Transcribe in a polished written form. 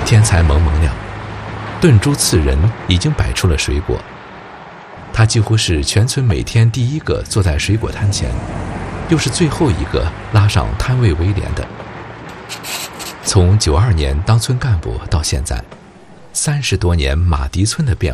天才蒙蒙亮，炖猪刺人已经摆出了水果。他几乎是全村每天第一个坐在水果摊前，又是最后一个拉上摊位围帘的。从92年当村干部到现在，30多年马蹄村的变